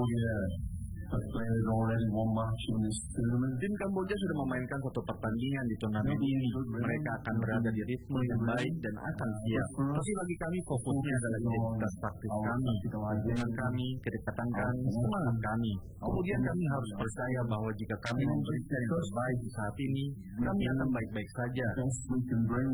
Tim Kamboja sudah memainkan satu pertandingan di turnamen ini. Mereka akan berada di ritme yang baik dan akan siap. Tapi bagi kami fokusnya adalah identitas taktis kami, hubungan kami, kedekatan kami, semangat kami. Kemudian kami harus percaya bahwa jika kami memberikan yang terbaik di saat ini, kami akan baik-baik saja.